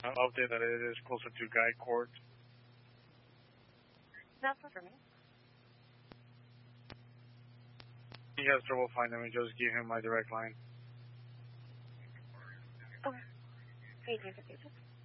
I'll update that it is closer to Guy Court. That's for me. He has trouble finding me. Just give him my direct line. Okay. 1852.